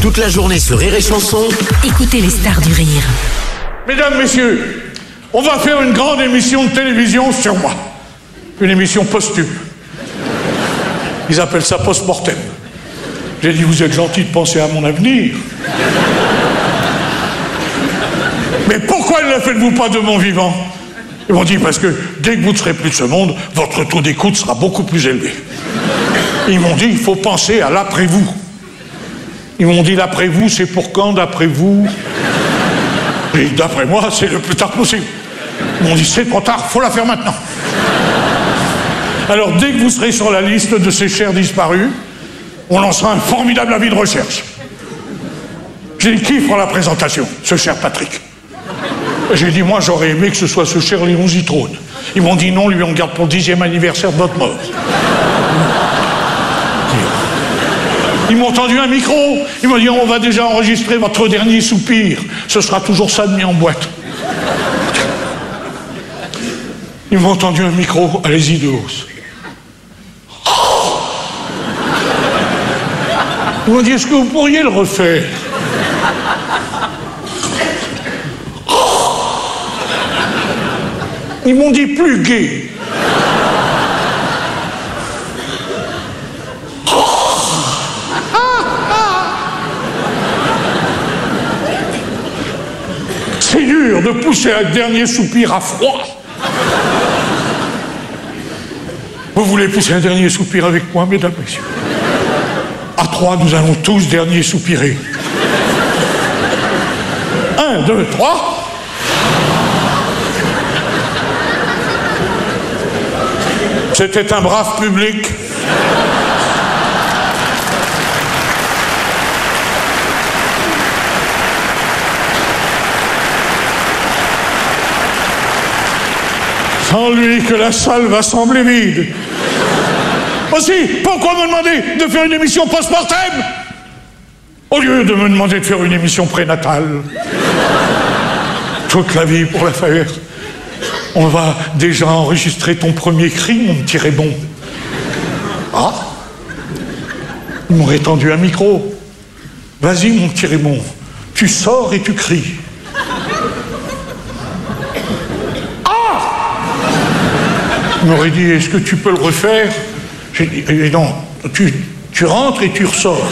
toute la journée sur Rire et Chanson. Écoutez les stars du rire. Mesdames, messieurs, on va faire une grande émission de télévision sur moi. Une émission posthume. Ils appellent ça post-mortem. J'ai dit, vous êtes gentil de penser à mon avenir. Mais pourquoi ne la faites-vous pas de mon vivant? Ils m'ont dit, parce que dès que vous ne serez plus de ce monde, votre taux d'écoute sera beaucoup plus élevé. Ils m'ont dit, il faut penser à l'après-vous. Ils m'ont dit, l'après-vous, c'est pour quand, d'après vous? Et d'après moi, c'est le plus tard possible. Ils m'ont dit, c'est trop tard, il faut la faire maintenant. Alors, dès que vous serez sur la liste de ces chers disparus, on lancera un formidable avis de recherche. J'ai dit, qui fera la présentation? Ce cher Patrick. J'ai dit, moi, j'aurais aimé que ce soit ce cher Léon Zitrone. Ils m'ont dit, non, lui, on garde pour le 10e anniversaire de votre mort. Ils m'ont tendu un micro. Ils m'ont dit, on va déjà enregistrer votre dernier soupir. Ce sera toujours ça de mis en boîte. Ils m'ont tendu un micro. Allez-y de hausse. Ils m'ont dit, est-ce que vous pourriez le refaire? Ils m'ont dit, plus gai. C'est dur de pousser un dernier soupir à froid. Vous voulez pousser un dernier soupir avec moi, mesdames, messieurs? À 3, nous allons tous dernier soupirer. 1, 2, 3. C'était un brave public. Sans lui que la salle va sembler vide. Aussi, pourquoi me demander de faire une émission post-mortem au lieu de me demander de faire une émission prénatale? Toute la vie pour la faire. On va déjà enregistrer ton premier cri, mon petit Raymond. Ah? Ils m'auraient tendu un micro. Vas-y, mon petit Raymond, tu sors et tu cries. Il m'aurait dit, est-ce que tu peux le refaire? J'ai dit, non, tu rentres et tu ressors.